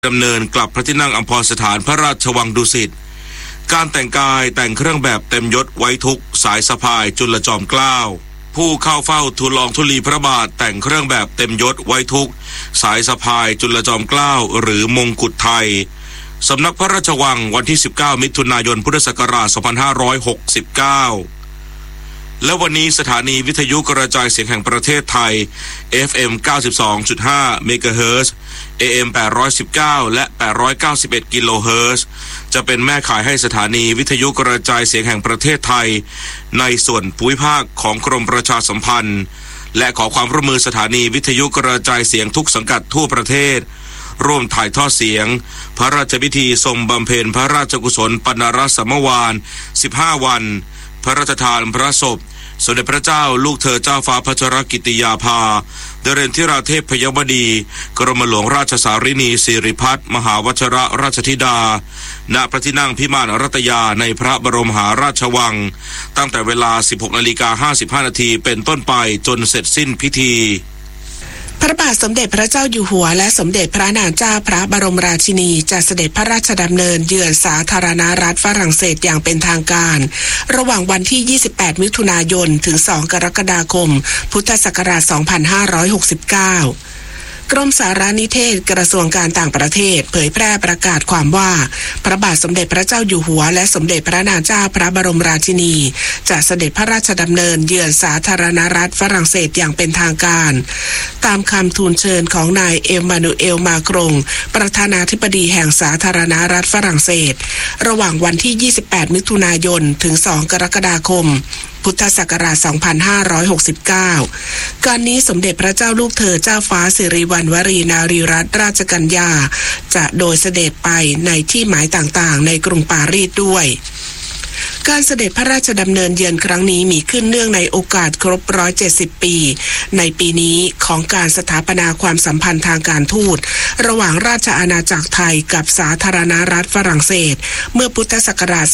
ดำเนินกลับพระที่นั่งอัมพรสถานพระราชวังดุสิตการแต่งกายแต่งเครื่องแบบเต็มยศไว้ทุกสายสะพายจุลจอมเกล้าผู้เข้าเฝ้าทูลลองธุลีพระบาทแต่งเครื่องแบบเต็มยศไว้ทุกสายสะพายจุลจอมเกล้าหรือมงกุฎไทยสำนักพระราชวังวันที่19มิถุนายนพุทธศักราช2569และวันนี้สถานีวิทยุกระจายเสียงแห่งประเทศไทย FM 92.5 เมกะเฮิรตซ์ AM 819 และ 891 กิโลเฮิรตซ์จะเป็นแม่ข่ายให้สถานีวิทยุกระจายเสียงแห่งประเทศไทยในส่วนภูมิภาคของกรมประชาสัมพันธ์และขอความร่วมมือสถานีวิทยุกระจายเสียงทุกสังกัดทั่วประเทศร่วมถ่ายทอดเสียงพระราชพิธีทรงบำเพ็ญพระราชกุศลปนรสมวาน15วันพระราชทานพระศพสมเด็จพระเจ้าลูกเธอเจ้าฟ้าพัชรกิติยาภาดเรนทิราเทพพยวดีกรมหลวงราชสารินีสิริพัฒน์มหาวชิรราชธิดาณพระที่นั่งพิมานรัตยาในพระบรมมหาราชวังตั้งแต่เวลา 16:55 น.เป็นต้นไปจนเสร็จสิ้นพิธีพระบาทสมเด็จพระเจ้าอยู่หัวและสมเด็จพระนางเจ้าพระบรมราชินีจะเสด็จพระราชดำเนินเยือนสาธารณรัฐฝรั่งเศสอย่างเป็นทางการระหว่างวันที่28มิถุนายนถึง2กรกฎาคมพุทธศักราช2569กรมสารนิเทศกระทรวงการต่างประเทศเผยแพร่ประกาศความว่าพระบาทสมเด็จพระเจ้าอยู่หัวและสมเด็จพระนางเจ้าพระบรมราชินีจะเสด็จพระราชดำเนินเยือนสาธารณรัฐฝรั่งเศสอย่างเป็นทางการตามคำทูลเชิญของนายเอมานูเอลมาครงประธานาธิบดีแห่งสาธารณรัฐฝรั่งเศสระหว่างวันที่28มิถุนายนถึง2กรกฎาคมพุทธศักราช2569การนี้สมเด็จพระเจ้าลูกเธอเจ้าฟ้าสิริวัณวรีนารีรัตนราชกัญญาจะโดยเสด็จไปในที่หมายต่างๆในกรุงปารีสด้วยการเสด็จพระราชดำเนินเยือนครั้งนี้มีขึ้นเนื่องในโอกาสครบ170ปีในปีนี้ของการสถาปนาความสัมพันธ์ทางการทูตระหว่างราชอาณาจักรไทยกับสาธารณรัฐฝรั่งเศสเมื่อพุทธศักราช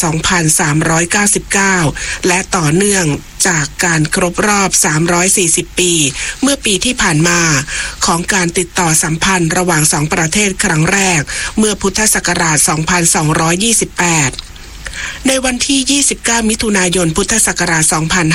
2399และต่อเนื่องจากการครบรอบ340ปีเมื่อปีที่ผ่านมาของการติดต่อสัมพันธ์ระหว่างสองประเทศครั้งแรกเมื่อพุทธศักราช2228ในวันที่29มิถุนายนพุทธศักราช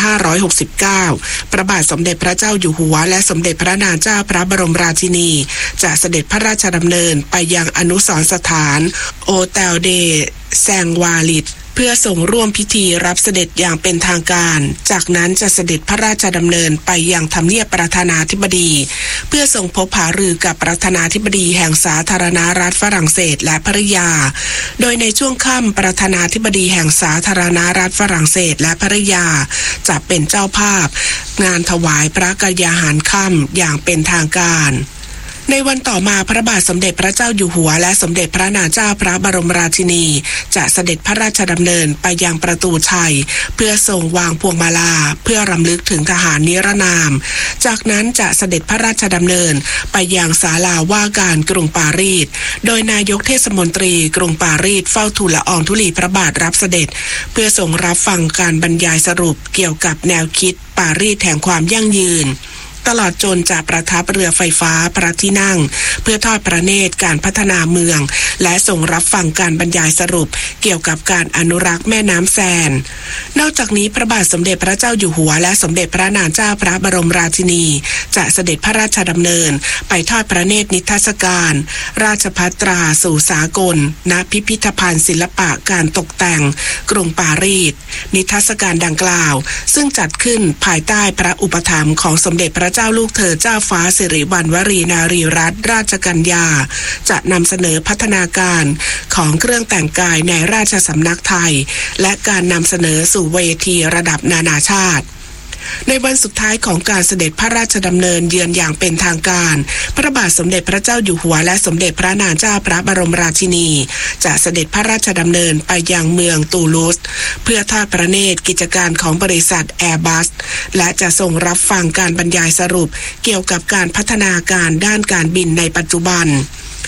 2569พระบาทสมเด็จพระเจ้าอยู่หัวและสมเด็จพระนางเจ้าพระบรมราชินีจะเสด็จพระราชดำเนินไปยังอนุสรณ์สถานโอเตลเดแซงวาลิดเพื่อส่งร่วมพิธีรับเสด็จอย่างเป็นทางการจากนั้นจะเสด็จพระราชดำเนินไปยังทำเนียบประธานาธิบดีเพื่อส่งพบหารือกับประธานาธิบดีแห่งสาธารณรัฐฝรั่งเศสและภริยาโดยในช่วงค่ำประธานาธิบดีแห่งสาธารณรัฐฝรั่งเศสและภริยาจะเป็นเจ้าภาพงานถวายพระกยาหารค่ำอย่างเป็นทางการในวันต่อมาพระบาทสมเด็จพระเจ้าอยู่หัวและสมเด็จพระนางเจ้าพระบรมราชินีจะเสด็จพระราชดำเนินไปยังประตูชัยเพื่อทรงวางพวงมาลาเพื่อรำลึกถึงทหารนิรนามจากนั้นจะเสด็จพระราชดำเนินไปยังศาลาว่าการกรุงปารีสโดยนายกเทศมนตรีกรุงปารีสเฝ้าทูลละอองธุลีพระบาทรับเสด็จเพื่อทรงรับฟังการบรรยายสรุปเกี่ยวกับแนวคิดปารีสแห่งความยั่งยืนตลอดจนจะประทับเรือไฟฟ้าพระที่นั่งเพื่อทอดพระเนตรการพัฒนาเมืองและส่งรับฟังการบรรยายสรุปเกี่ยวกับการอนุรักษ์แม่น้ำแซนนอกจากนี้พระบาทสมเด็จพระเจ้าอยู่หัวและสมเด็จพระนางเจ้าพระบรมราชินีจะเสด็จพระราชดำเนินไปทอดพระเนตรนิทรรศการราชภัตราสู่สากลณพิพิธภัณฑ์ศิลปะการตกแต่งกรุงปารีสนิทรรศการดังกล่าวซึ่งจัดขึ้นภายใต้พระอุปถัมภ์ของสมเด็จพระเจ้าลูกเธอเจ้าฟ้าสิริวัณวรีนารีรัตนราชกัญญาจะนำเสนอพัฒนาการของเครื่องแต่งกายในราชสำนักไทยและการนำเสนอสู่เวทีระดับนานาชาติในวันสุดท้ายของการเสด็จพระราชดำเนินเยือนอย่างเป็นทางการพระบาทสมเด็จพระเจ้าอยู่หัวและสมเด็จพระนางเจ้าพระบรมราชินีจะเสด็จพระราชดำเนินไปยังเมืองตูลูสเพื่อทอดพระเนตรกิจการของบริษัทแอร์บัสและจะทรงรับฟังการบรรยายสรุปเกี่ยวกับการพัฒนาการด้านการบินในปัจจุบัน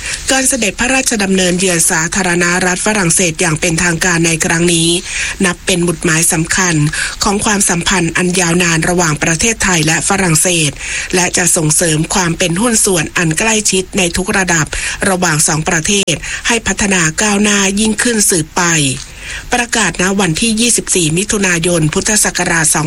การเสด็จพระราชดำเนินเยือนสาธารณรัฐฝรั่งเศสอย่างเป็นทางการในครั้งนี้นับเป็นหมุดหมายสำคัญของความสัมพันธ์อันยาวนานระหว่างประเทศไทยและฝรั่งเศสและจะส่งเสริมความเป็นหุ้นส่วนอันใกล้ชิดในทุกระดับระหว่างสองประเทศให้พัฒนาก้าวหน้ายิ่งขึ้นสืบไปประกาศณวันที่24มิถุนายนพุทธศักราช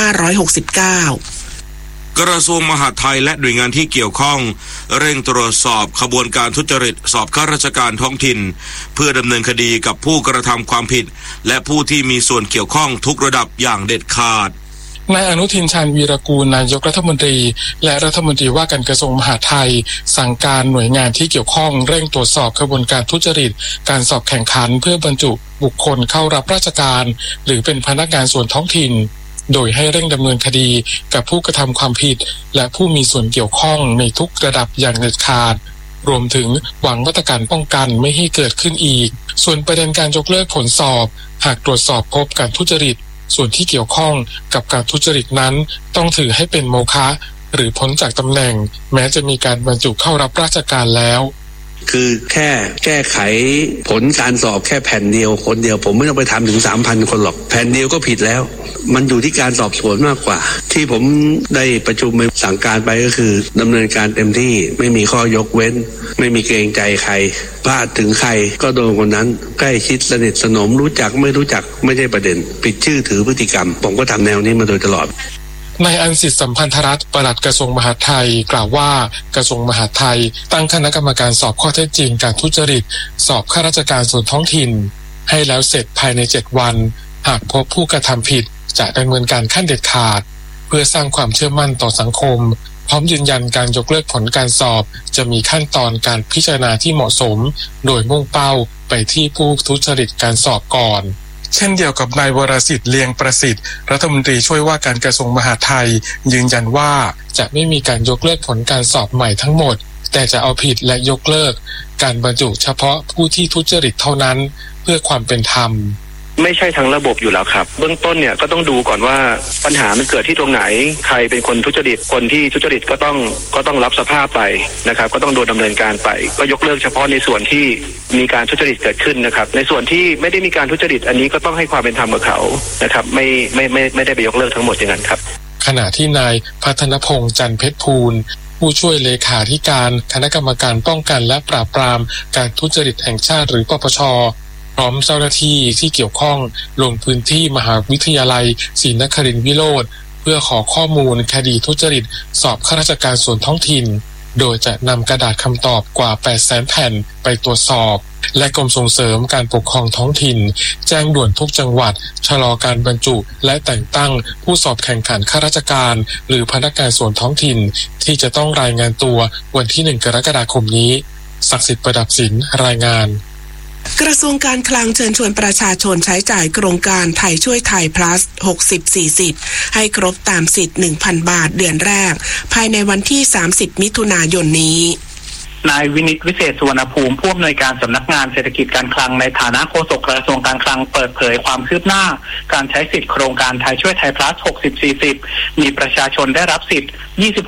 2569กระทรวงมหาดไทยและหน่วยงานที่เกี่ยวข้องเร่งตรวจสอบขบวนการทุจริตสอบข้าราชการท้องถิ่นเพื่อดำเนินคดีกับผู้กระทำความผิดและผู้ที่มีส่วนเกี่ยวข้องทุกระดับอย่างเด็ดขาดนายอนุทินชาญวีรกูลนายกรัฐมนตรีและรัฐมนตรีว่าการกระทรวงมหาดไทยสั่งการหน่วยงานที่เกี่ยวข้องเร่งตรวจสอบขบวนการทุจริตการสอบแข่งขันเพื่อบรรจุบุคคลเข้ารับราชการหรือเป็นพนักงานส่วนท้องถิ่นโดยให้เร่งดำเนินคดีกับผู้กระทำความผิดและผู้มีส่วนเกี่ยวข้องในทุกระดับอย่างเด็ดขาดรวมถึงวางมาตรการป้องกันไม่ให้เกิดขึ้นอีกส่วนประเด็นการยกเลิกผลสอบหากตรวจสอบพบการทุจริตส่วนที่เกี่ยวข้องกับการทุจริตนั้นต้องถือให้เป็นโมฆะหรือพ้นจากตำแหน่งแม้จะมีการบรรจุเข้ารับราชการแล้วคือแค่แก้ไขผลการสอบแค่แผ่นเดียวคนเดียวผมไม่ต้องไปทำถึง 3,000 คนหรอกแผ่นเดียวก็ผิดแล้วมันอยู่ที่การสอบสวนมากกว่าที่ผมได้ประชุมสั่งการไปก็คือดำเนินการเต็มที่ไม่มีข้อยกเว้นไม่มีเกรงใจใครพลาดถึงใครก็โดนคนนั้นใกล้ชิดสนิทสนมรู้จักไม่รู้จักไม่ใช่ประเด็นปิดชื่อถือพฤติกรรมผมก็ทำแนวนี้มาโดยตลอดนายอันสิทธิ์สัมพันธรัตน์ปลัดกระทรวงมหาดไทยกล่าวว่ากระทรวงมหาดไทยตั้งคณะกรรมการสอบข้อเท็จจริงการทุจริตสอบข้าราชการส่วนท้องถิ่นให้แล้วเสร็จภายใน7วันหากพบผู้กระทำผิดจะดำเนินการขั้นเด็ดขาดเพื่อสร้างความเชื่อมั่นต่อสังคมพร้อมยืนยันการยกเลิกผลการสอบจะมีขั้นตอนการพิจารณาที่เหมาะสมโดยมุ่งเป้าไปที่ผู้ทุจริตการสอบก่อนเช่นเดียวกับนายวรสิทธิ์เลียงประสิทธิ์รัฐมนตรีช่วยว่าการกระทรวงมหาดไทยยืนยันว่าจะไม่มีการยกเลิกผลการสอบใหม่ทั้งหมดแต่จะเอาผิดและยกเลิกการบรรจุเฉพาะผู้ที่ทุจริตเท่านั้นเพื่อความเป็นธรรมไม่ใช่ทั้งระบบอยู่แล้วครับเบื้องต้นเนี่ยก็ต้องดูก่อนว่าปัญหามันเกิดที่ตรงไหนใครเป็นคนทุจริตคนที่ทุจริตก็ต้องรับสภาพไปนะครับก็ต้องโดนดำเนินการไปก็ยกเลิกเฉพาะในส่วนที่มีการทุจริตเกิดขึ้นนะครับในส่วนที่ไม่ได้มีการทุจริตอันนี้ก็ต้องให้ความเป็นธรรมกับเขานะครับไม่ได้ไปยกเลิกทั้งหมดอย่างนั้นครับขณะที่นายพัฒนพงษ์จันทร์เพชรภูลผู้ช่วยเลขาธิการคณะกรรมการป้องกันและปราบปรามการทุจริตแห่งชาติหรือปปช.พร้อมเจ้าหน้าที่ที่เกี่ยวข้องลงพื้นที่มหาวิทยาลัยศรีนครินทร์วิโรจน์เพื่อขอข้อมูลคดีทุจริตสอบข้าราชการส่วนท้องถิ่นโดยจะนำกระดาษคำตอบกว่า 800,000 แผ่นไปตรวจสอบและกรมส่งเสริมการปกครองท้องถิ่นแจ้งด่วนทุกจังหวัดชะลอการบรรจุและแต่งตั้งผู้สอบแข่งขันข้าราชการหรือพนักงานส่วนท้องถิ่นที่จะต้องรายงานตัววันที่1 กรกฎาคมนี้ศักดิ์สิทธิ์ประดับศิลป์รายงานกระทรวงการคลังเชิญชวนประชาชนใช้จ่ายโครงการไทยช่วยไทย plus 60-40 ให้ครบตามสิทธิ์ 1,000 บาทเดือนแรกภายในวันที่30มิถุนายนนี้นายวินิตวิเศษสุวรรณภูมิผู้อำนวยการสำนักงานเศรษฐกิจการคลังในฐานะโฆษกกระทรวงการคลังเปิดเผยความคืบหน้าการใช้สิทธิโครงการไทยช่วยไทย plus 60-40 มีประชาชนได้รับสิทธิ์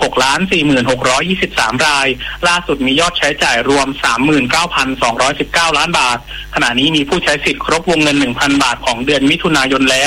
26,46,23 รายล่าสุดมียอดใช้จ่ายรวม 39,219 ล้านบาทขณะนี้มีผู้ใช้สิทธิ์ครบวงเงิน 1,000 บาทของเดือนมิถุนายนแล้ว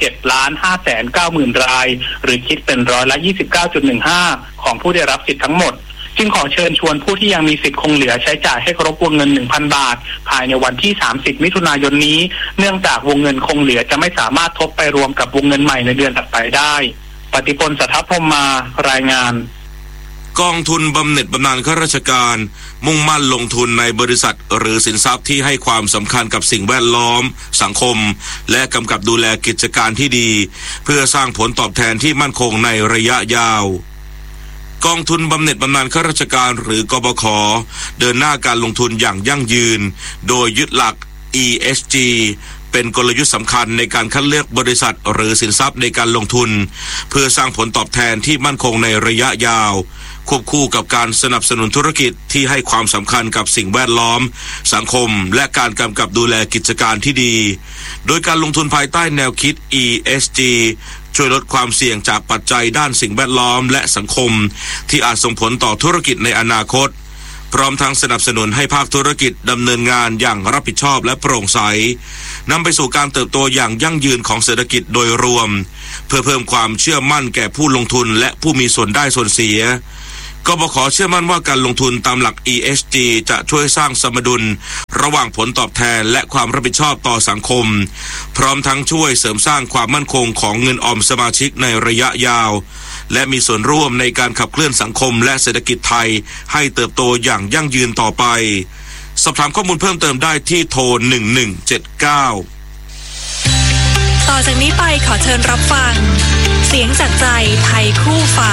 7,590,000 รายหรือคิดเป็น29.15% ของผู้ได้รับสิทธิ์ทั้งหมดจึงขอเชิญชวนผู้ที่ยังมีสิทธิ์คงเหลือใช้จ่ายให้ครบวงเงิน 1,000 บาทภายในวันที่30มิถุนายนนี้เนื่องจากวงเงินคงเหลือจะไม่สามารถทบไปรวมกับวงเงินใหม่ในเดือนถัดไปได้ปฏิพล สัทธพรหมารายงานกองทุนบำเหน็จบำนาญข้าราชการมุ่งมั่นลงทุนในบริษัทหรือสินทรัพย์ที่ให้ความสำคัญกับสิ่งแวดล้อมสังคมและกำกับดูแลกิจการที่ดีเพื่อสร้างผลตอบแทนที่มั่นคงในระยะยาวกองทุนบำเหน็จบำนาญข้าราชการหรือกบข.เดินหน้าการลงทุนอย่างยั่งยืนโดยยึดหลัก ESG เป็นกลยุทธ์สำคัญในการคัดเลือกบริษัทหรือสินทรัพย์ในการลงทุนเพื่อสร้างผลตอบแทนที่มั่นคงในระยะยาวควบคู่กับการสนับสนุนธุรกิจที่ให้ความสำคัญกับสิ่งแวดล้อมสังคมและการกำกับดูแลกิจการที่ดีโดยการลงทุนภายใต้แนวคิด ESG ช่วยลดความเสี่ยงจากปัจจัยด้านสิ่งแวดล้อมและสังคมที่อาจส่งผลต่อธุรกิจในอนาคตพร้อมทั้งสนับสนุนให้ภาคธุรกิจดำเนินงานอย่างรับผิดชอบและโปร่งใสนำไปสู่การเติบโตอย่างยั่งยืนของเศรษฐกิจโดยรวมเพื่อเพิ่มความเชื่อมั่นแก่ผู้ลงทุนและผู้มีส่วนได้ส่วนเสียกบข.เชื่อมั่นว่าการลงทุนตามหลัก ESG จะช่วยสร้างสมดุลระหว่างผลตอบแทนและความรับผิดชอบต่อสังคมพร้อมทั้งช่วยเสริมสร้างความมั่นคงของเงินออมสมาชิกในระยะยาวและมีส่วนร่วมในการขับเคลื่อนสังคมและเศรษฐกิจไทยให้เติบโตอย่างยั่งยืนต่อไปสอบถามข้อมูลเพิ่มเติมได้ที่โทร1179 ต่อจากนี้ไปขอเชิญรับฟังเสียงจากใจไทยคู่ฟ้า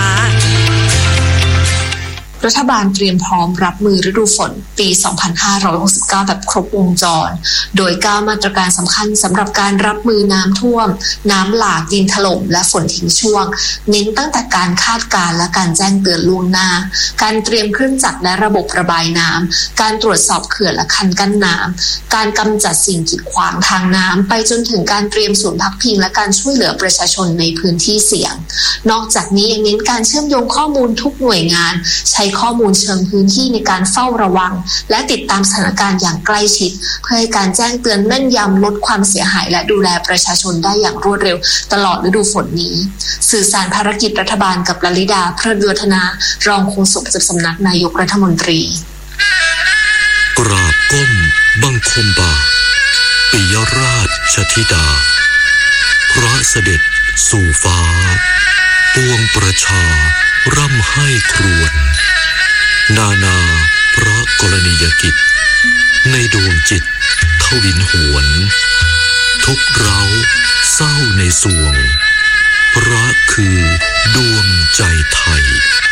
รัฐบาลเตรียมพร้อมรับมือฤดูฝนปี 2569 แบบครบวงจรโดย9มาตรการสำคัญสำหรับการรับมือน้ำท่วมน้ำหลากดินถล่มและฝนทิ้งช่วงเน้นตั้งแต่การคาดการณ์และการแจ้งเตือนล่วงหน้าการเตรียมเครื่องจักรและระบบระบายน้ำการตรวจสอบเขื่อนและคันกั้นน้ำการกำจัดสิ่งกีดขวางทางน้ำไปจนถึงการเตรียมศูนย์พักพิงและการช่วยเหลือประชาชนในพื้นที่เสี่ยงนอกจากนี้ยังเน้นการเชื่อมโยงข้อมูลทุกหน่วยงานใช้ข้อมูลเชิงพื้นที่ในการเฝ้าระวังและติดตามสถานการณ์อย่างใกล้ชิดเพื่อให้การแจ้งเตือนแม่นยำลดความเสียหายและดูแลประชาชนได้อย่างรวดเร็วตลอดฤดูฝนนี้สื่อสารภารกิจรัฐบาลกับลลิดาพระเดือธนารองโฆษกประจำสำนักนายกรัฐมนตรีกราบก้มบังคมบาปิยราชธิดาพระเสด็จสู่ฟ้าปวงประชาร่ำไห้ครวญนานาพระกรณียกิจในดวงจิตทวินหวนทุกเร้าเศร้าในสวงพระคือดวงใจไทย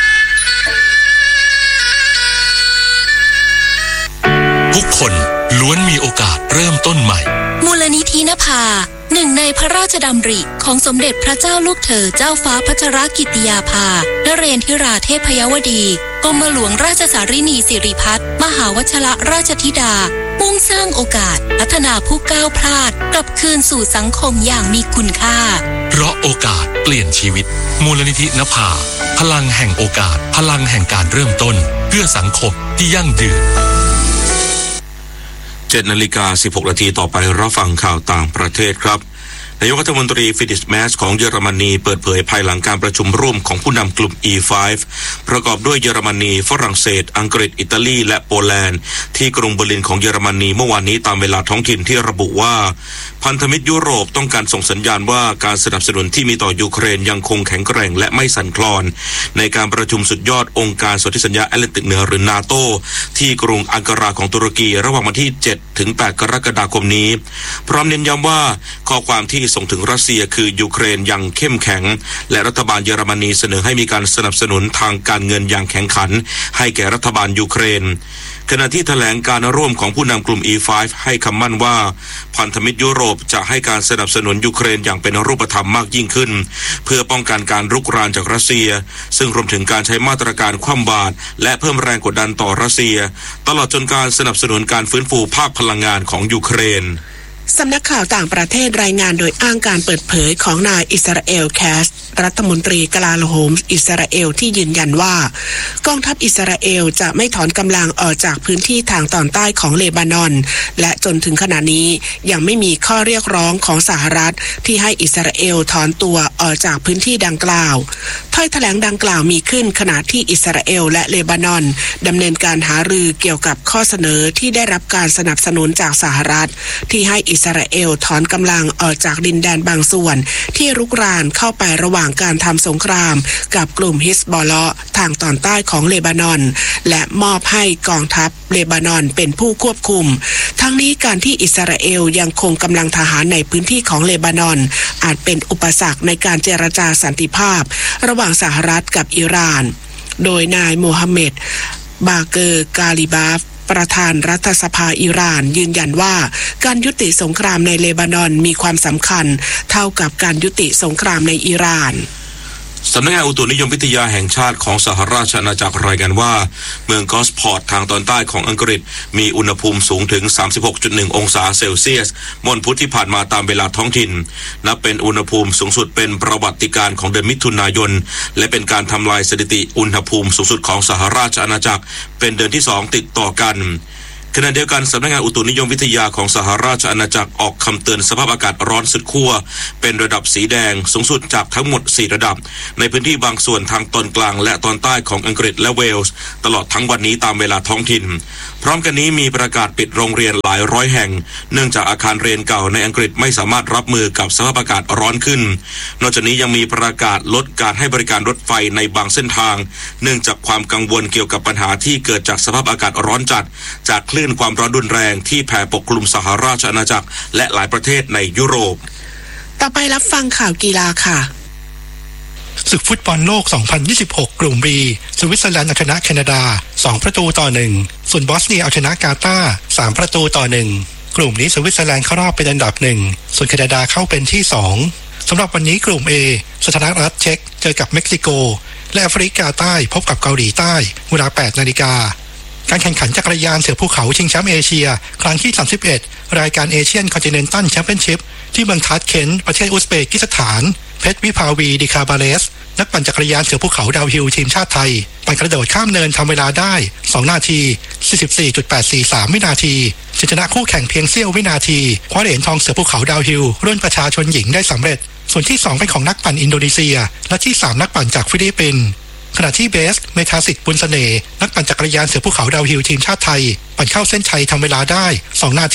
ทุกคนล้วนมีโอกาสเริ่มต้นใหม่มูลนิธินภาหนึ่งในพระราชดำริของสมเด็จพระเจ้าลูกเธอเจ้าฟ้าพัชรกิติยาภานเรนทิราเทพยวดีกรมหลวงราชสารินีสิริพัฒน์มหาวชรราชธิดามุ่งสร้างโอกาสพัฒนาผู้ก้าวพลาดกลับคืนสู่สังคมอย่างมีคุณค่าเพราะโอกาสเปลี่ยนชีวิตมูลนิธินภาพลังแห่งโอกาสพลังแห่งการเริ่มต้นเพื่อสังคมที่ยั่งยืน 7:16 นาทีต่อไปรับฟังข่าวต่างประเทศครับนายกรัฐมนตรีฟิลิปแมสของเยอรมนีเปิดเผยภายหลังการประชุมร่วมของผู้นำกลุ่ม E5 ประกอบด้วยเยอรมนีฝรั่งเศสอังกฤษอิตาลีและโปแลนด์ที่กรุงเบอร์ลินของเยอรมนีเมื่อวานนี้ตามเวลาท้องถิ่นที่ระบุว่าพันธมิตรยุโรปต้องการส่งสัญญาณว่าการสนับสนุนที่มีต่อยูเครนยังคงแข็งแกร่งและไม่สั่นคลอนในการประชุมสุดยอดองค์การสนธิสัญญาแอตแลนติกเหนือหรือนาโตที่กรุงอังการาของตุรกีระหว่างวันที่7 ถึง 8 กรกฎาคมนี้พร้อมเน้นย้ำว่าข้อความที่ส่งถึงรัสเซียคือยูเครนยังเข้มแข็งและรัฐบาลเยอรมนีเสนอให้มีการสนับสนุนทางการเงินอย่างแข็งขันให้แก่รัฐบาลยูเครนขณะที่แถลงการร่วมของผู้นำกลุ่ม E5 ให้คำมั่นว่าพันธมิตรยุโรปจะให้การสนับสนุนยูเครนอย่างเป็นรูปธรรมมากยิ่งขึ้นเพื่อป้องกันการรุกรานจากรัสเซียซึ่งรวมถึงการใช้มาตรการคว่ำบาตรและเพิ่มแรงกดดันต่อรัสเซียตลอดจนการสนับสนุนการฟื้นฟูภาคพลังงานของยูเครนสำนักข่าวต่างประเทศรายงานโดยอ้างการเปิดเผยของนายอิสราเอลแคสรัฐมนตรีกลาโหมอิสราเอลที่ยืนยันว่ากองทัพอิสราเอลจะไม่ถอนกำลังออกจากพื้นที่ทางตอนใต้ของเลบานอนและจนถึงขณะนี้ยังไม่มีข้อเรียกร้องของสหรัฐที่ให้อิสราเอลถอนตัวออกจากพื้นที่ดังกล่าวถ้อยแถลงดังกล่าวมีขึ้นขณะที่อิสราเอลและเลบานอนดำเนินการหารือเกี่ยวกับข้อเสนอที่ได้รับการสนับสนุนจากสหรัฐที่ให้อิสราเอลถอนกำลังออกจากดินแดนบางส่วนที่รุกรานเข้าไประหว่างการทำสงครามกับกลุ่มฮิซบอลเลาะห์ทางตอนใต้ของเลบานอนและมอบให้กองทัพเลบานอนเป็นผู้ควบคุมทั้งนี้การที่อิสราเอลยังคงกำลังทหารในพื้นที่ของเลบานอนอาจเป็นอุปสรรคในการเจรจาสันติภาพระหว่างสหรัฐกับอิหร่านโดยนายโมฮัมเหม็ดบาเกอร์กาลิบาฟประธานรัฐสภาอิหร่านยืนยันว่าการยุติสงครามในเลบานอนมีความสำคัญเท่ากับการยุติสงครามในอิหร่านสำนักงานอุตุนิยมวิทยาแห่งชาติของสหราชอาณาจักรรายงานว่าเมืองกอสพอร์ตทางตอนใต้ของอังกฤษมีอุณหภูมิสูงถึง 36.1 องศาเซลเซียสวันพุธที่ผ่านมาตามเวลาท้องถิ่นนับเป็นอุณหภูมิสูงสุดเป็นประวัติการณ์ของเดือนมิถุนายนและเป็นการทำลายสถิติอุณหภูมิสูงสุดของสหราชอาณาจักรเป็นเดือนที่2ติดต่อกันขณะเดียวกันสำนักงานอุตุนิยมวิทยาของสหราชอาณาจักรออกคำเตือนสภาพอากาศร้อนสุดขั้วเป็นระดับสีแดงสูงสุดจากทั้งหมด4ระดับในพื้นที่บางส่วนทางตอนกลางและตอนใต้ของอังกฤษและเวลส์ตลอดทั้งวันนี้ตามเวลาท้องถิ่นพร้อมกันนี้มีประกาศปิดโรงเรียนหลายร้อยแห่งเนื่องจากอาคารเรียนเก่าในอังกฤษไม่สามารถรับมือกับสภาพอากาศร้อนขึ้นนอกจากนี้ยังมีประกาศลดการให้บริการรถไฟในบางเส้นทางเนื่องจากความกังวลเกี่ยวกับปัญหาที่เกิดจากสภาพอากาศร้อนจัดจากคลื่นความร้อนรุนแรงที่แผ่ปกคลุมสหราชอาณาจักรและหลายประเทศในยุโรปต่อไปรับฟังข่าวกีฬาค่ะศึกฟุตบอลโลก 2026 กลุ่ม B สวิตเซอร์แลนด์เอาชนะแคนาดา 2-1 ส่วนบอสเนียเอาชนะกาตาร์ 3-1 กลุ่มนี้สวิตเซอร์แลนด์เข้ารอบเป็นอันดับ1ส่วนแคนาดาเข้าเป็นที่2สำหรับวันนี้กลุ่ม A สหรัฐเช็กเจอกับเม็กซิโกและแอฟริกาใต้พบกับเกาหลีใต้เวลา 8 นาฬิกาการแข่งขันจักรยานเสือภูเขาชิงแชมป์เอเชียครั้งที่31รายการเอเชียนคอนติเนนตัลแชมเปี้ยนชิพที่เมืองทัชเคนต์ประเทศอุซเบกิสถานเพชรวิภาวีดิคาบาเลสนักปั่นจักรยานเสือภูเขาดาวฮิลทีมชาติไทยปั่นกระโดดข้ามเนินทำเวลาได้2นาที 44.843 วินาทีชนะคู่แข่งเพียงเสี้ยววินาทีคว้าเหรียญทองเสือภูเขาดาวฮิลรุ่นประชาชนหญิงได้สำเร็จส่วนที่2เป็นของนักปั่นอินโดนีเซียและที่3นักปั่นจากฟิลิปปินส์ขณะที่เบสเมธาสิทธิ์บุญเสน่ห์นักปั่นจักรยานเสือภูเขาดาวฮิลทีมชาติไทยปั่นเข้าเส้นชัยทำเวลาได้2นาที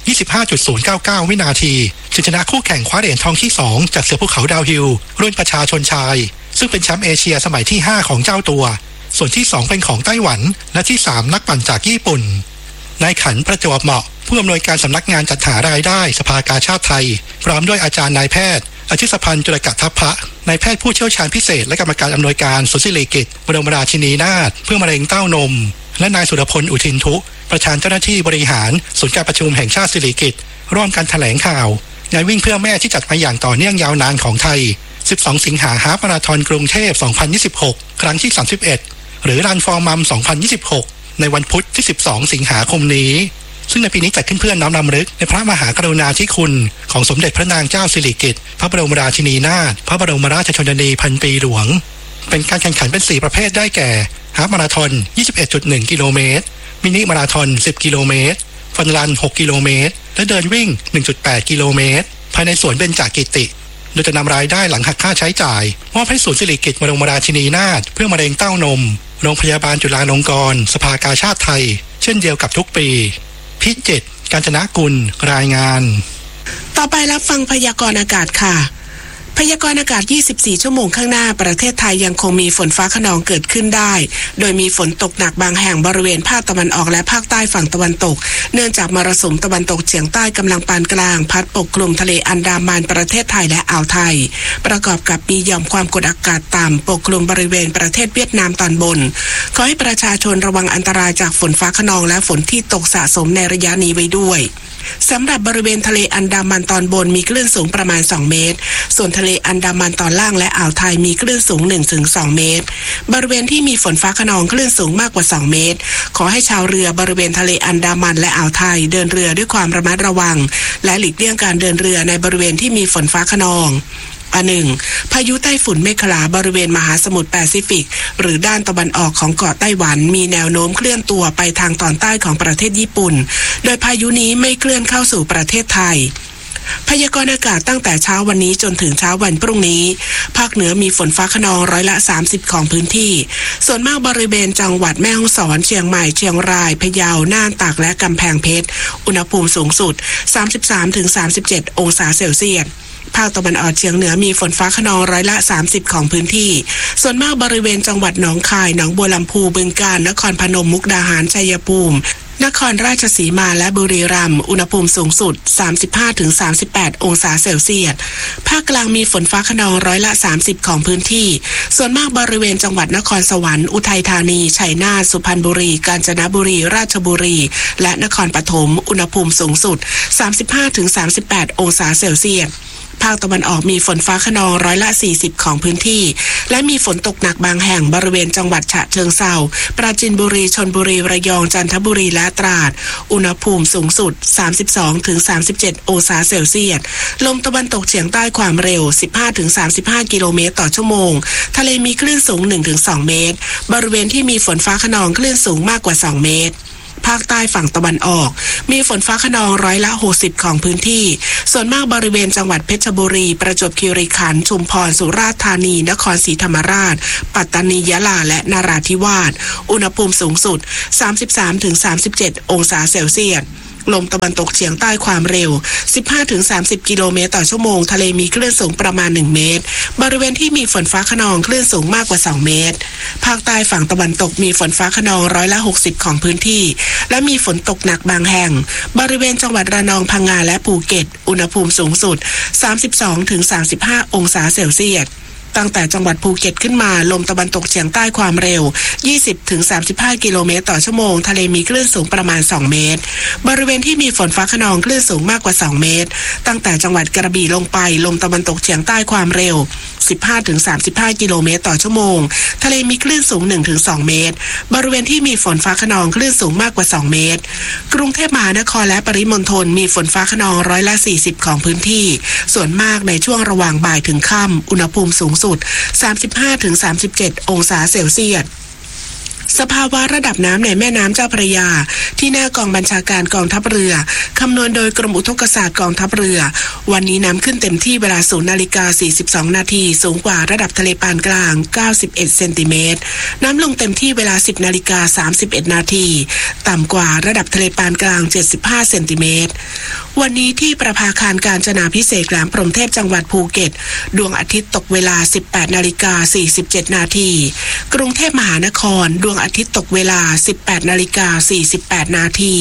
25.099 วินาทีชนะคู่แข่งคว้าเหรียญทองที่2จากเสือภูเขาดาวฮิลรุ่นประชาชนชายซึ่งเป็นแชมป์เอเชียสมัยที่5ของเจ้าตัวส่วนที่2เป็นของไต้หวันและที่3นักปั่นจากญี่ปุ่นนายขันประจวบเหมาะผู้อำนวยการสำนักงานจัดหารายได้สภากาชาติไทยพร้อมด้วยอาจารย์นายแพทย์อาชิสพันธ์จุลกัตถพะนายแพทย์ผู้เชี่ยวชาญพิเศษและกรรมการอำนวยการสุสิริกิจบรมราชินีนาถเพื่อมะเร็งเต้านมและนายสุรพลอุทินทุประธานเจ้าหน้าที่บริหารศูนย์การประชุมแห่งชาติสิริกิติ์ร่วมกันแถลงข่าวงานวิ่งเพื่อแม่ที่จัดมาอย่างต่อเนื่องยาวนานของไทย12 สิงหาฮาล์ฟมาราธอนกรุงเทพ 2026 ครั้งที่ 31 หรือรันฟอร์มัม 2026 ในวันพุธที่ 12 สิงหาคมนี้ซึ่งในปีนี้จัดขึ้นเพื่อน้อมรำลึกในพระมหากรุณาธิคุณของสมเด็จพระนางเจ้าสิริกิติ์พระบรมราชินีนาถพระบรมราชชนนีพันปีหลวงเป็นการแข่งขันเป็น4ประเภทได้แก่ฮาล์ฟมาราธอน 21.1 กิโลเมตรมินิมาราธอน 10 กิโลเมตรฟันรัน 6 กิโลเมตรและเดินวิ่ง 1.8 กิโลเมตรภายในสวนเบญจกิติโดยจะนำรายได้หลังหักค่าใช้จ่ายมอบให้ศูนย์สิริกิติ์บรมราชินีนาถเพื่อมะเร็งเต้านมโรงพยาบาลจุฬาลงกรณ์สภากาชาติไทยเช่นเดียวกับทุกปีพิจิตรกาญจนกุลรายงานต่อไปรับฟังพยากรณ์อากาศค่ะพยากรณ์อากาศ24ชั่วโมงข้างหน้าประเทศไทยยังคงมีฝนฟ้าคะนองเกิดขึ้นได้โดยมีฝนตกหนักบางแห่งบริเวณภาคตะวันออกและภาคใต้ฝั่งตะวันตกเนื่องจากมรสุมตะวันตกเฉียงใต้กำลังปานกลางพัดปกคลุมทะเลอันดามันประเทศไทยและอ่าวไทยประกอบกับมีหย่อมความกดอากาศต่ำปกคลุมบริเวณประเทศเวียดนามตอนบนขอให้ประชาชนระวังอันตรายจากฝนฟ้าคะนองและฝนที่ตกสะสมในระยะนี้ไว้ด้วยสำหรับบริเวณทะเลอันดามันตอนบนมีคลื่นสูงประมาณ2เมตรส่วนทะเลอันดามันตอนล่างและอ่าวไทยมีคลื่นสูง 1-2 เมตรบริเวณที่มีฝนฟ้าคะนองคลื่นสูงมากกว่า2เมตรขอให้ชาวเรือบริเวณทะเลอันดามันและอ่าวไทยเดินเรือด้วยความระมัดระวังและหลีกเลี่ยงการเดินเรือในบริเวณที่มีฝนฟ้าคะนอง1. พายุไต้ฝุ่นเมฆลาบริเวณมหาสมุทรแปซิฟิกหรือด้านตะวันออกของเกาะไต้หวันมีแนวโน้มเคลื่อนตัวไปทางตอนใต้ของประเทศญี่ปุ่นโดยพายุนี้ไม่เคลื่อนเข้าสู่ประเทศไทยพยากรณ์อากาศตั้งแต่เช้าวันนี้จนถึงเช้าวันพรุ่งนี้ภาคเหนือมีฝนฟ้าคะนอง30%ของพื้นที่ส่วนมากบริเวณจังหวัดแม่ฮ่องสอนเชียงใหม่เชียงรายพะเยาน่านตากและกำแพงเพชรอุณหภูมิสูงสุด 33-37 องศาเซลเซียสภาคตะวันออกเฉียงเหนือมีฝนฟ้าคะนอง30%ของพื้นที่ส่วนมากบริเวณจังหวัดหนองคายหนองบัวลำพูบึงกาฬนครพนมมุกดาหารชัยภูมินครราชสีมาและบุรีรัมย์อุณหภูมิสูงสุด 35-38 องศาเซลเซียสภาคกลางมีฝนฟ้าคะนอง30%ของพื้นที่ส่วนมากบริเวณจังหวัดนครสวรรค์อุทัยธานีชัยนาทสุพรรณบุรีกาญจนบุรีราชบุรีและนครปฐมอุณหภูมิสูงสุด 35-38 องศาเซลเซียสภาคตะวันออกมีฝนฟ้าคะนอง40%ของพื้นที่และมีฝนตกหนักบางแห่งบริเวณจังหวัดฉะเชิงเทราปราจีนบุรีชลบุรีระยองจันทบุรีและตราดอุณหภูมิสูงสุด 32-37 องศาเซลเซียสลมตะวันตกเฉียงใต้ความเร็ว 15-35 กิโลเมตรต่อชั่วโมงทะเลมีคลื่นสูง 1-2 เมตรบริเวณที่มีฝนฟ้าคะนองคลื่นสูงมากกว่า2 เมตรภาคใต้ฝั่งตะวันออกมีฝนฟ้าคะนอง60%ของพื้นที่ส่วนมากบริเวณจังหวัดเพชรบุรีประจวบคีรีขันธ์ชุมพรสุราษฎร์ธานีนครศรีธรรมราชปัตตานียะลาและนราธิวาสอุณหภูมิสูงสุด 33-37 องศาเซลเซียสลมตะวันตกเฉียงใต้ความเร็ว 15-30 กิโลเมตรต่อชั่วโมงทะเลมีคลื่นสูงประมาณ1 เมตรบริเวณที่มีฝนฟ้าคะนองคลื่นสูงมากกว่า2 เมตรภาคใต้ฝั่งตะวันตกมีฝนฟ้าคะนอง60%ของพื้นที่และมีฝนตกหนักบางแห่งบริเวณจังหวัดระนองพังงาและภูเก็ตอุณหภูมิสูงสุด 32-35 องศาเซลเซียสตั้งแต่จังหวัดภูเก็ตขึ้นมาลมตะวันตกเฉียงใต้ความเร็ว 20-35 กิโลเมตรต่อชั่วโมงทะเลมีคลื่นสูงประมาณ2 เมตรบริเวณที่มีฝนฟ้าคะนองคลื่นสูงมากกว่า2 เมตรตั้งแต่จังหวัดกระบี่ลงไปลมตะวันตกเฉียงใต้ความเร็ว 15-35 กิโลเมตรต่อชั่วโมงทะเลมีคลื่นสูง 1-2 เมตรบริเวณที่มีฝนฟ้าคะนองคลื่นสูงมากกว่า2 เมตรกรุงเทพมหานครและปริมณฑลมีฝนฟ้าคะนอง40%ของพื้นที่ส่วนมากในช่วงระหว่างบ่ายถึงค่ำอุณหภูมิสูงสุด 35-37 องศาเซลเซียสสภาวะระดับน้ำในแม่น้ำเจ้าพระยาที่หน้ากองบัญชาการกองทัพเรือคำนวณโดยกรมอุทกศาสตร์กองทัพเรือวันนี้น้ำขึ้นเต็มที่เวลา 0:42 นาทีสูงกว่าระดับทะเลปานกลาง91เซนติเมตรน้ำลงเต็มที่เวลา 10:31 นาทีต่ำกว่าระดับทะเลปานกลาง75เซนติเมตรวันนี้ที่ประภาคารกาญจนาภิเษกแหลมพรหมเทพจังหวัดภูเก็ตดวงอาทิตย์ตกเวลา 18:47 นาทีกรุงเทพมหานครดวงอาทิตย์ตกเวลา 18:48 นาที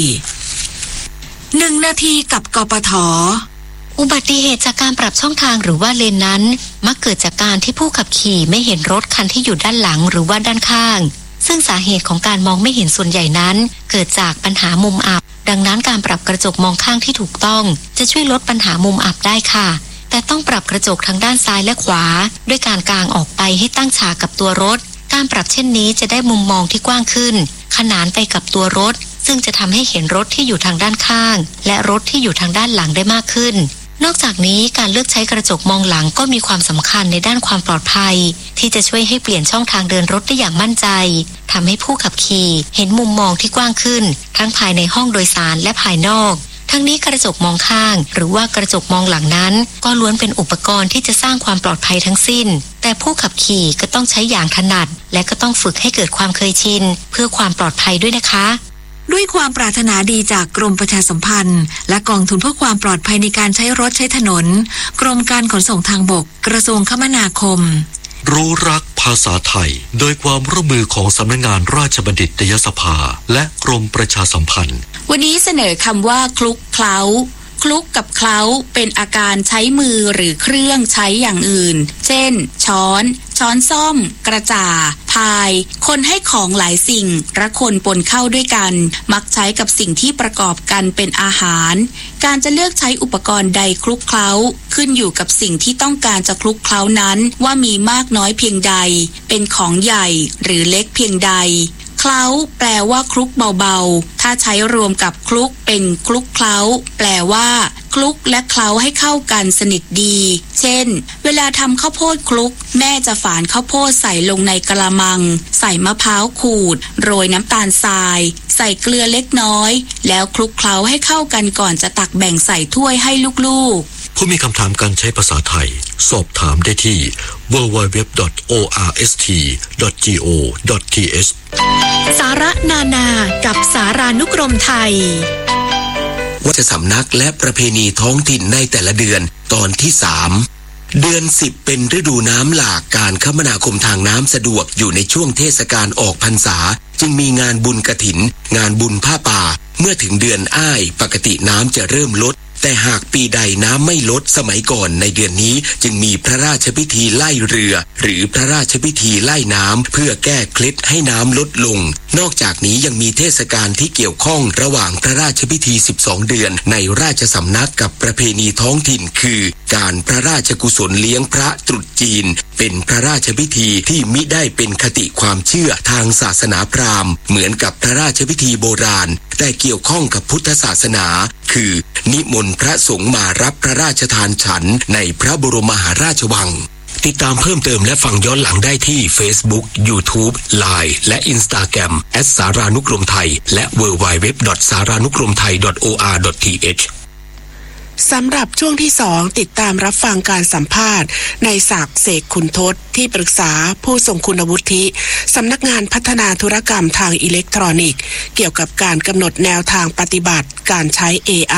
1 นาทีกับกปท.อุบัติเหตุจากการปรับช่องทางหรือว่าเลนนั้นมักเกิดจากการที่ผู้ขับขี่ไม่เห็นรถคันที่อยู่ด้านหลังหรือว่าด้านข้างซึ่งสาเหตุของการมองไม่เห็นส่วนใหญ่นั้นเกิดจากปัญหามุมอับดังนั้นการปรับกระจกมองข้างที่ถูกต้องจะช่วยลดปัญหามุมอับได้ค่ะแต่ต้องปรับกระจกทั้งด้านซ้ายและขวาด้วยการกางออกไปให้ตั้งฉากกับตัวรถการปรับเช่นนี้จะได้มุมมองที่กว้างขึ้นขนานไปกับตัวรถซึ่งจะทำให้เห็นรถที่อยู่ทางด้านข้างและรถที่อยู่ทางด้านหลังได้มากขึ้นนอกจากนี้การเลือกใช้กระจกมองหลังก็มีความสำคัญในด้านความปลอดภัยที่จะช่วยให้เปลี่ยนช่องทางเดินรถได้อย่างมั่นใจทำให้ผู้ขับขี่เห็นมุมมองที่กว้างขึ้นทั้งภายในห้องโดยสารและภายนอกทั้งนี้กระจกมองข้างหรือว่ากระจกมองหลังนั้นก็ล้วนเป็นอุปกรณ์ที่จะสร้างความปลอดภัยทั้งสิ้นแต่ผู้ขับขี่ก็ต้องใช้อย่างถนัดและก็ต้องฝึกให้เกิดความเคยชินเพื่อความปลอดภัยด้วยนะคะด้วยความปรารถนาดีจากกรมประชาสัมพันธ์และกองทุนเพื่อความปลอดภัยในการใช้รถใช้ถนนกรมการขนส่งทางบกกระทรวงคมนาคมรู้รักภาษาไทยโดยความร่วมมือของสำนักงานราชบัณฑิตยสภาและกรมประชาสัมพันธ์วันนี้เสนอคำว่าคลุกเคล้าคลุกกับเคล้าเป็นอาการใช้มือหรือเครื่องใช้อย่างอื่นเช่นช้อนส้อมกระจ่าพายคนให้ของหลายสิ่งระคนปนเข้าด้วยกันมักใช้กับสิ่งที่ประกอบกันเป็นอาหารการจะเลือกใช้อุปกรณ์ใดคลุกเคล้าขึ้นอยู่กับสิ่งที่ต้องการจะคลุกเคล้านั้นว่ามีมากน้อยเพียงใดเป็นของใหญ่หรือเล็กเพียงใดเคล้าแปลว่าคลุกเบาๆถ้าใช้รวมกับคลุกเป็นคลุกเคล้าแปลว่าคลุกและเคล้าให้เข้ากันสนิทดีเช่นเวลาทำข้าวโพดคลุกแม่จะฝานข้าวโพดใส่ลงในกะละมังใส่มะพร้าวขูดโรยน้ำตาลทรายใส่เกลือเล็กน้อยแล้วคลุกเคล้าให้เข้ากันก่อนจะตักแบ่งใส่ถ้วยให้ลูกๆผู้มีคำถามการใช้ภาษาไทยสอบถามได้ที่ www.orst.go.th สาระนานากับสารานุกรมไทยวัฒนสำนักและประเพณีท้องถิ่นในแต่ละเดือนตอนที่3เดือน10เป็นฤดูน้ำหลากการคมนาคมทางน้ำสะดวกอยู่ในช่วงเทศกาลออกพรรษาจึงมีงานบุญกฐินงานบุญผ้าป่าเมื่อถึงเดือนอ้ายปกติน้ำจะเริ่มลดแต่หากปีใดน้ำไม่ลดสมัยก่อนในเดือนนี้จึงมีพระราชพิธีไล่เรือหรือพระราชพิธีไล่น้ำเพื่อแก้เคล็ดให้น้ำลดลงนอกจากนี้ยังมีเทศกาลที่เกี่ยวข้องระหว่างพระราชพิธี12เดือนในราชสำนักกับประเพณีท้องถิ่นคือเการพระราชกุศลเลี้ยงพระตรุษจีนเป็นพระราชพิธีที่มิได้เป็นคติความเชื่อทางศาสนาพราหมณ์เหมือนกับพระราชพิธีโบราณแต่เกี่ยวข้องกับพุทธศาสนาคือนิมนต์พระสงฆ์มารับพระราชทานฉันในพระบรมมหาราชวังติดตามเพิ่มเติมและฟังย้อนหลังได้ที่ Facebook, YouTube, Line และ Instagram @saranukromthai และ www.saranukromthai.or.th สำหรับช่วงที่2ติดตามรับฟังการสัมภาษณ์ในศักดิ์เสกขุนทศที่ปรึกษาผู้ทรงคุณวุฒิสำนักงานพัฒนาธุรกรรมทางอิเล็กทรอนิกส์เกี่ยวกับการกำหนดแนวทางปฏิบัติการใช้ AI